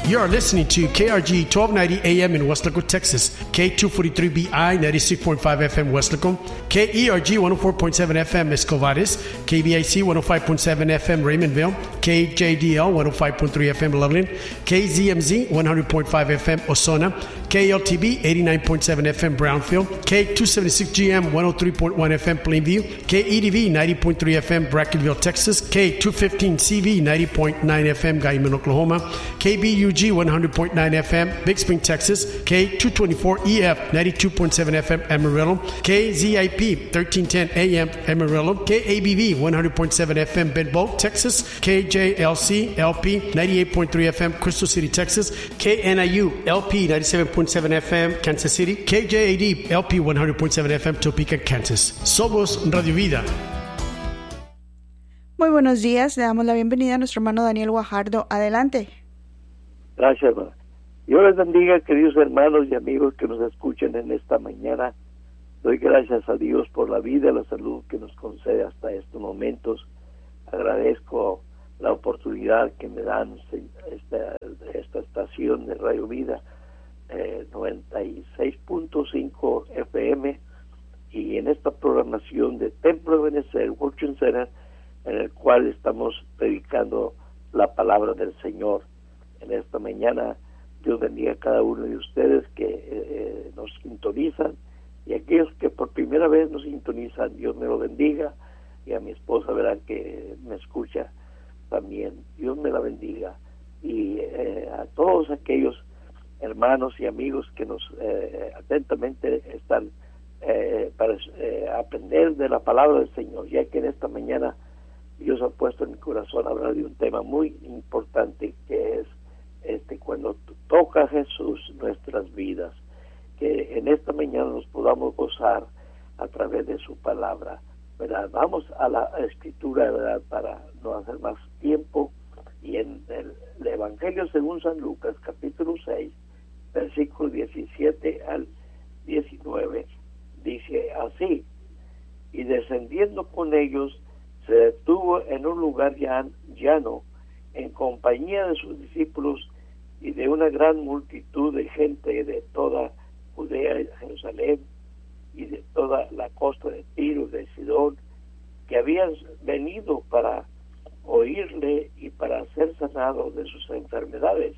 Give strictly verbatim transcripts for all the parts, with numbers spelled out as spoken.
You are listening to K R G twelve ninety A M in Weslaco, Texas, K two forty-three B I ninety-six point five F M Weslaco, K E R G one oh four point seven F M Escovares, K B I C one oh five point seven F M Raymondville, K J D L one oh five point three F M Loveland, K Z M Z one hundred point five F M Ozona, K L T B eighty-nine point seven F M Brownfield, K two seventy-six G M one oh three point one F M Plainview, K E D V ninety point three F M Brackenville, Texas, K two fifteen C V ninety point nine F M Guyman, Oklahoma, K B U G one hundred point nine F M Big Spring, Texas, K two twenty-four E F ninety-two point seven F M Amarillo, K Z I P thirteen ten A M Amarillo, K A B V one hundred point seven F M Bedboe, Texas, K J L C L P ninety-eight point three F M Crystal City, Texas, K N I U L P ninety-seven point seven F M Kansas City, K J A D L P one hundred point seven F M Topeka, Kansas. Somos Radio Vida. Muy buenos días, le damos la bienvenida a nuestro hermano Daniel Guajardo. Adelante. Gracias, hermano. Dios les bendiga, queridos hermanos y amigos que nos escuchen en esta mañana. Doy gracias a Dios por la vida y la salud que nos concede hasta estos momentos. Agradezco la oportunidad que me dan esta, esta estación de Radio Vida, eh, noventa y seis punto cinco F M, y en esta programación de Templo de Benecer, Worship Center, en el cual estamos predicando la palabra del Señor. En esta mañana, Dios bendiga a cada uno de ustedes que eh, nos sintonizan, y aquellos que por primera vez nos sintonizan, Dios me lo bendiga, y a mi esposa, verán que me escucha también, Dios me la bendiga, y eh, a todos aquellos hermanos y amigos que nos eh, atentamente están eh, para eh, aprender de la palabra del Señor, ya que en esta mañana Dios ha puesto en mi corazón hablar de un tema muy importante, que es este cuando toca a Jesús nuestras vidas, que en esta mañana nos podamos gozar a través de su palabra, ¿verdad? Vamos a la escritura, ¿verdad?, para no hacer más tiempo, y en el, el Evangelio según San Lucas, capítulo seis, versículos diecisiete al diecinueve, dice así: y descendiendo con ellos, se detuvo en un lugar llano, en compañía de sus discípulos y de una gran multitud de gente de toda Judea y Jerusalén y de toda la costa de Tiro y de Sidón, que habían venido para oírle y para ser sanados de sus enfermedades.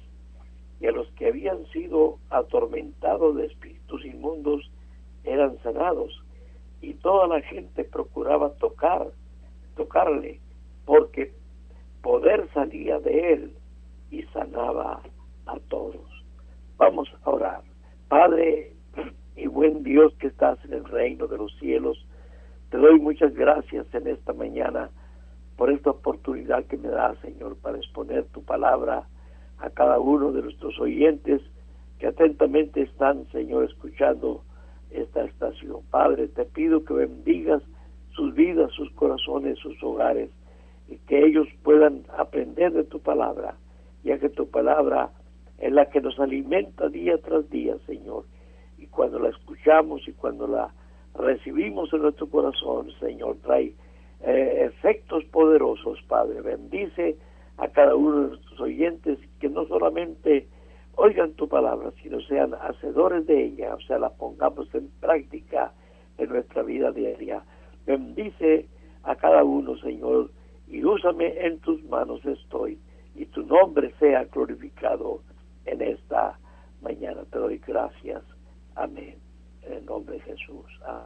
Y a los que habían sido atormentados de espíritus inmundos eran sanados, y toda la gente procuraba tocar tocarle, porque poder salía de él y sanaba a todos. Vamos a orar. Padre y buen Dios que estás en el reino de los cielos, te doy muchas gracias en esta mañana por esta oportunidad que me das, Señor, para exponer tu palabra a cada uno de nuestros oyentes que atentamente están, Señor, escuchando esta estación. Padre, te pido que bendigas sus vidas, sus corazones, sus hogares, y que ellos puedan aprender de tu palabra, ya que tu palabra es la que nos alimenta día tras día, Señor, y cuando la escuchamos y cuando la recibimos en nuestro corazón, Señor, trae eh, efectos poderosos. Padre, bendice a cada uno de nuestros oyentes, que no solamente oigan tu palabra, sino sean hacedores de ella, o sea, la pongamos en práctica en nuestra vida diaria. Bendice a cada uno, Señor, y úsame, en tus manos estoy, y tu nombre sea glorificado en esta mañana. Te doy gracias. Amén. En el nombre de Jesús. Ah.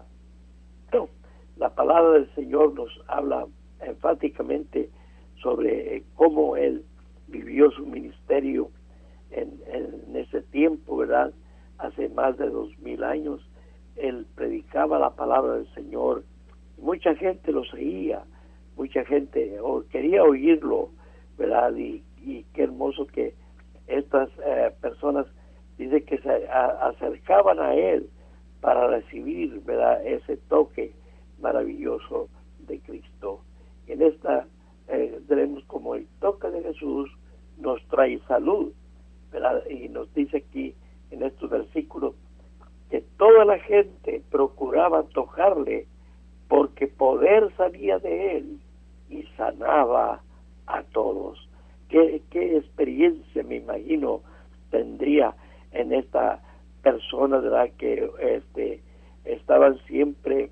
No, la palabra del Señor nos habla enfáticamente sobre cómo Él vivió su ministerio en, en ese tiempo, ¿verdad? Hace más de dos mil años. Él predicaba la palabra del Señor. Mucha gente lo seguía, mucha gente o quería oírlo, ¿verdad? Y, y qué hermoso que estas eh, personas, dice que se a, acercaban a él para recibir, ¿verdad?, ese toque maravilloso de Cristo. Y en esta eh, tenemos como el toque de Jesús nos trae salud, ¿verdad? Y nos dice aquí en estos versículos que toda la gente procuraba tocarle, porque poder salía de él y sanaba a todos. Qué, qué experiencia, me imagino, tendría en esta persona, ¿verdad? Que este, estaban siempre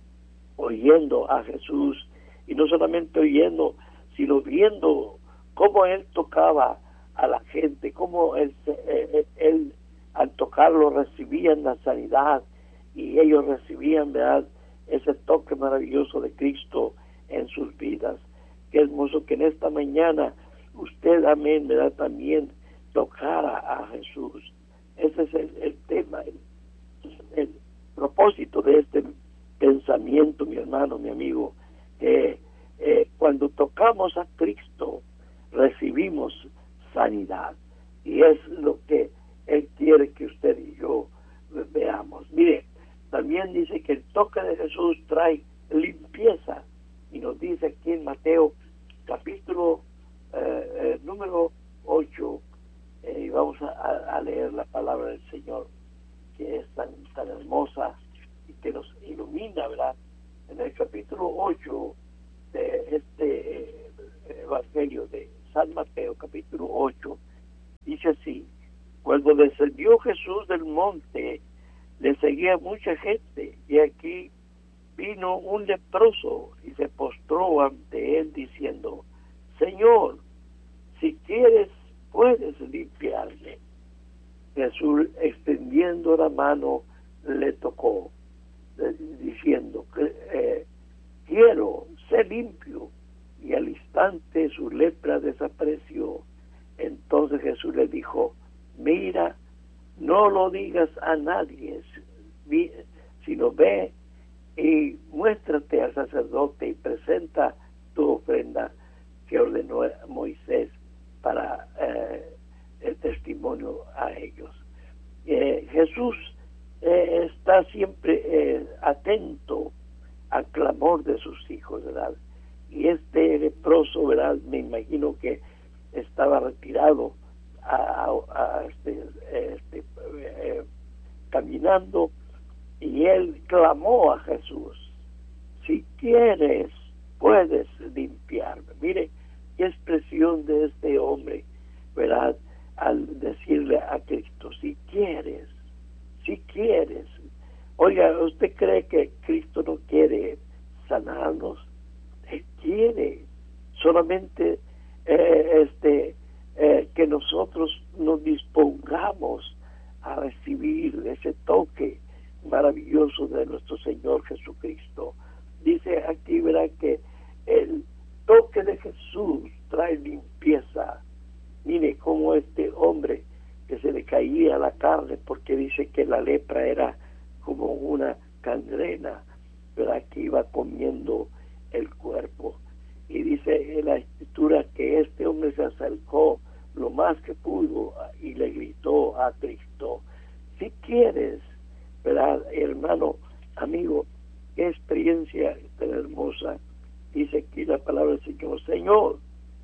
oyendo a Jesús, y no solamente oyendo, sino viendo cómo Él tocaba a la gente, cómo Él, él, él al tocarlo recibían la sanidad, y ellos recibían, ¿verdad?, ese toque maravilloso de Cristo en sus vidas. Qué hermoso que en esta mañana usted, amén, ¿verdad?, también tocara a Jesús. Ese es el, el tema, el, el propósito de este pensamiento, mi hermano, mi amigo, que eh, cuando tocamos a Cristo recibimos sanidad, y es lo que Él quiere que usted y yo veamos. Mire, también dice que el toque de Jesús trae limpieza, y nos dice aquí en Mateo capítulo eh, eh, número ocho, eh, y vamos a, a leer la palabra del Señor, que es tan, tan hermosa y que nos ilumina, ¿verdad? En el capítulo ocho de este eh, Evangelio de San Mateo, capítulo ocho, dice así: cuando descendió Jesús del monte, le seguía mucha gente, y aquí vino un leproso y se postró ante él diciendo: Señor, si quieres, puedes limpiarme. Jesús, extendiendo la mano, le tocó, diciendo: eh, quiero, sé limpio. Y al instante su lepra desapareció. Entonces Jesús le dijo: mira, no lo digas a nadie, sino ve y muéstrate al sacerdote y presenta tu ofrenda que ordenó Moisés para eh, el testimonio a ellos. Eh, Jesús eh, está siempre eh, atento al clamor de sus hijos, ¿verdad? Y este leproso, ¿verdad?, me imagino que estaba retirado a, a, a este, este, eh, caminando, y él clamó a Jesús: si quieres, puedes limpiarme. Mire qué expresión de este hombre, ¿verdad?, al decirle a Cristo: si quieres, si quieres. Oiga, ¿usted cree que Cristo no quiere sanarnos? Él quiere, solamente eh, este eh, que nosotros nos dispongamos a recibir ese toque maravilloso de nuestro Señor Jesucristo. Dice aquí, verá, que el toque de Jesús trae limpieza. Mire cómo este hombre, que se le caía la carne, porque dice que la lepra era como una gangrena, verá, que iba comiendo el cuerpo. Y dice en la escritura que este hombre se acercó lo más que pudo y le gritó a Cristo: si quieres, ¿verdad? Hermano, amigo, qué experiencia tan hermosa. Dice aquí la palabra del Señor: Señor,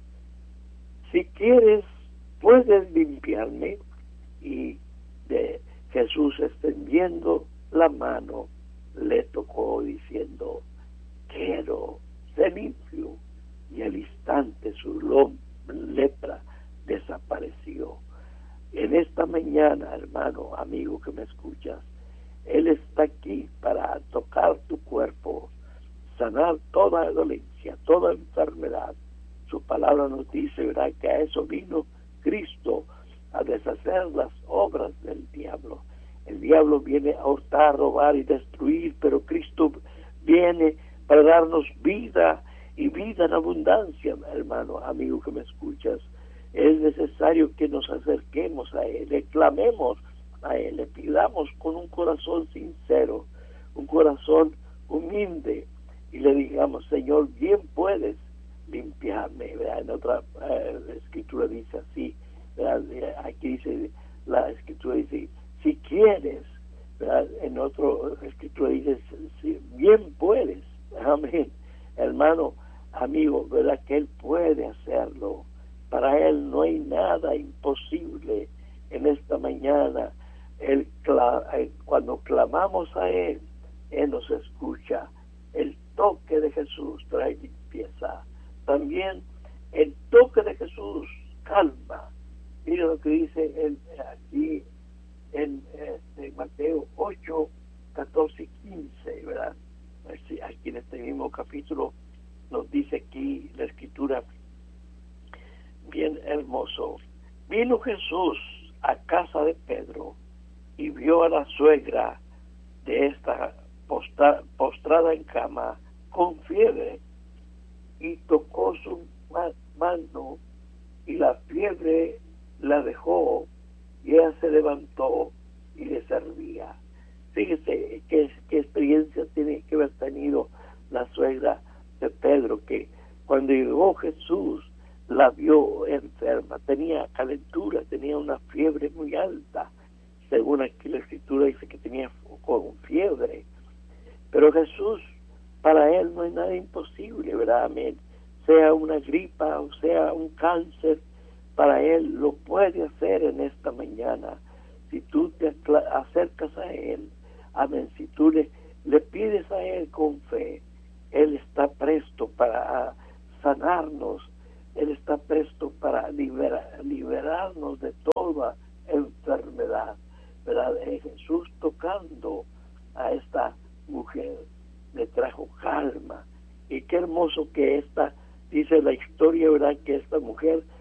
si quieres, puedes limpiarme. Y de Jesús, extendiendo la mano, le tocó diciendo: quiero, sé limpio. Y al instante su lepra desapareció. En esta mañana, hermano, amigo que me escuchas, Él está aquí para tocar tu cuerpo, sanar toda dolencia, toda enfermedad. Su palabra nos dice, ¿verdad?, que a eso vino Cristo, a deshacer las obras del diablo. El diablo viene a hurtar, robar y destruir, pero Cristo viene para darnos vida, y vida en abundancia, hermano, amigo que me escuchas. Es necesario que nos acerquemos a Él, le clamemos a Él, le pidamos con un corazón sincero, un corazón humilde, y le digamos: Señor, bien puedes limpiarme, ¿verdad? En otra eh, escritura dice así, ¿verdad? Aquí dice, la escritura dice: si quieres, ¿verdad? En otra escritura dice: si bien puedes. Amén. Hermano, amigo, ¿verdad?, que Él puede hacerlo. Para Él no hay nada imposible. En esta mañana, él, cuando clamamos a Él, Él nos escucha. El toque de Jesús trae limpieza. También el toque de Jesús calma. Y Mira lo que dice en, aquí en este, Mateo ocho, catorce y quince, ¿verdad? Aquí en este mismo capítulo nos dice aquí la escritura bien hermoso. Vino Jesús a casa de Pedro y vio a la suegra de esta postra, postrada en cama con fiebre, y tocó su mano y la fiebre la dejó y ella se levantó y le servía. Fíjese qué, qué experiencia tiene que haber tenido la suegra de Pedro, que cuando llegó Jesús la vio enferma, tenía calentura, tenía una fiebre muy alta, según aquí la escritura dice que tenía con fiebre, pero Jesús, para él no hay nada imposible, ¿verdad? Amén. Sea una gripa o sea un cáncer, para él lo puede hacer en esta mañana. Si tú te acercas a él, amén, si tú le, le pides a él con fe, él está presto para sanarnos, él está presto para libera, liberarnos de toda enfermedad, ¿verdad? Eh, Jesús tocando a esta mujer le trajo calma, y qué hermoso que esta, dice la historia, ¿verdad?, que esta mujer